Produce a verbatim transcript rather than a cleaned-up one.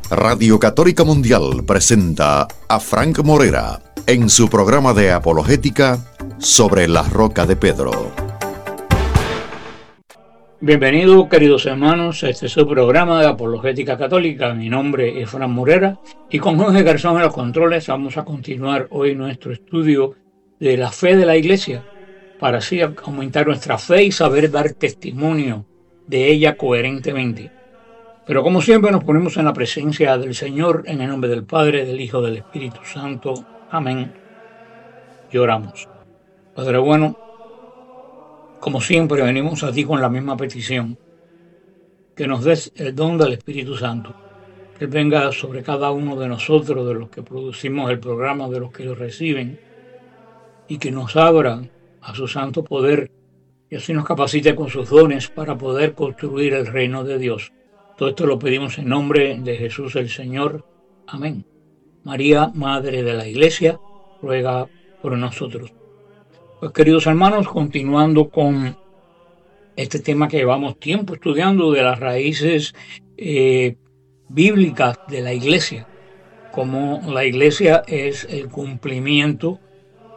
Radio Católica Mundial presenta a Frank Morera en su programa de apologética Sobre la Roca de Pedro. Bienvenidos, queridos hermanos, a este es su programa de apologética católica. Mi nombre es Frank Morera y con Jorge Garzón en los controles vamos a continuar hoy nuestro estudio de la fe de la Iglesia, para así aumentar nuestra fe y saber dar testimonio de ella coherentemente. Pero como siempre nos ponemos en la presencia del Señor, en el nombre del Padre, del Hijo, del Espíritu Santo. Amén. Y oramos. Padre bueno, como siempre venimos a ti con la misma petición, que nos des el don del Espíritu Santo, que Él venga sobre cada uno de nosotros, de los que producimos el programa, de los que lo reciben, y que nos abra a su santo poder y así nos capacite con sus dones para poder construir el reino de Dios. Todo esto lo pedimos en nombre de Jesús el Señor. Amén. María, Madre de la Iglesia, ruega por nosotros. Pues queridos hermanos, continuando con este tema que llevamos tiempo estudiando de las raíces eh, bíblicas de la Iglesia, como la Iglesia es el cumplimiento